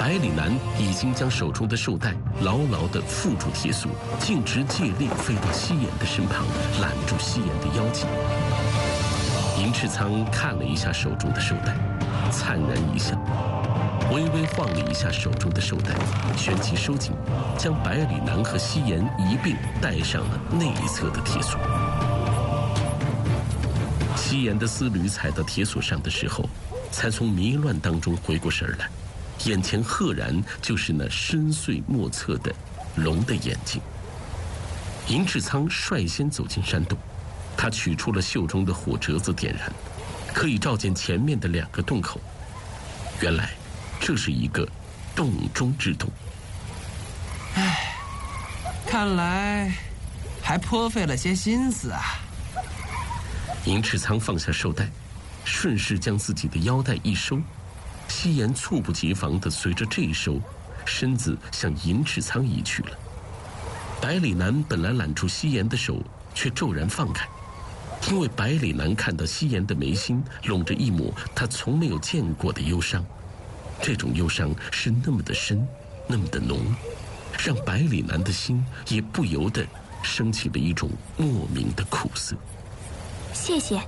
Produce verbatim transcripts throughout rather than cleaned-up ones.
百里南已经将手中的绶带牢牢地缚住铁索，径直借力飞到西岩的身旁，揽住西岩的腰际。银翅苍看了一下手中的绶带，灿然一笑，微微晃了一下手中的绶带，旋即收紧，将百里南和西岩一并带上了内侧的铁索。西岩的丝缕踩到铁索上的时候，才从迷乱当中回过神来，眼前赫然就是那深邃莫测的龙的眼睛。银翅苍率先走进山洞，他取出了袖中的火折子点燃，可以照见前面的两个洞口。原来这是一个洞中之洞。 唉，看来还颇费了些心思啊。 银翅苍放下绶带，顺势将自己的腰带一收，西岩猝不及防地随着这一收，身子向银翅苍移去了。百里南本来揽住西岩的手，却骤然放开，因为百里南看到西岩的眉心拢着一抹他从没有见过的忧伤，这种忧伤是那么的深，那么的浓，让百里南的心也不由得升起了一种莫名的苦涩。 谢谢。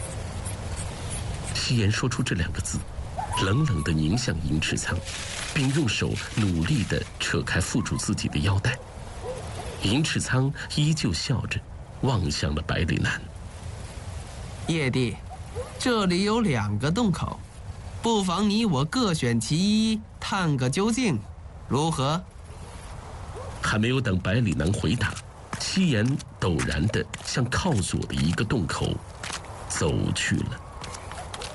西岩说出这两个字，冷冷地凝向银翅苍，并用手努力地扯开缚住自己的腰带。银翅苍依旧笑着望向了百里南。 叶帝，这里有两个洞口，不妨你我各选其一，探个究竟，如何？ 还没有等百里南回答，西岩陡然地向靠左的一个洞口走去了。